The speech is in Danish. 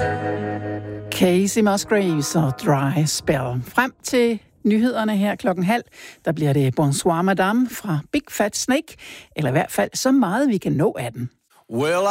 Casey Musgraves og Dry Spell. Frem til nyhederne her 12:30, der bliver det Bonsoir Madame fra Big Fat Snake, eller i hvert fald så meget vi kan nå af den. Well,